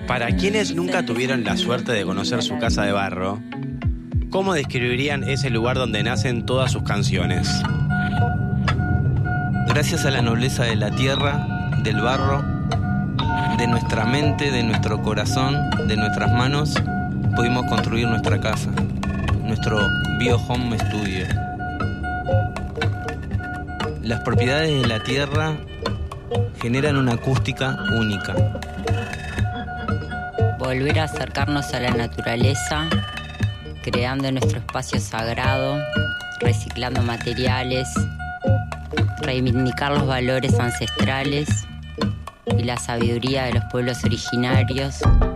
Para quienes nunca tuvieron la suerte de conocer su casa de barro, ¿cómo describirían ese lugar donde nacen todas sus canciones? Gracias a la nobleza de la tierra, del barro, de nuestra mente, de nuestro corazón, de nuestras manos, pudimos construir nuestra casa, nuestro Biohome Studio. Las propiedades de la tierra generan una acústica única. Volver a acercarnos a la naturaleza, creando nuestro espacio sagrado, reciclando materiales, reivindicar los valores ancestrales y la sabiduría de los pueblos originarios,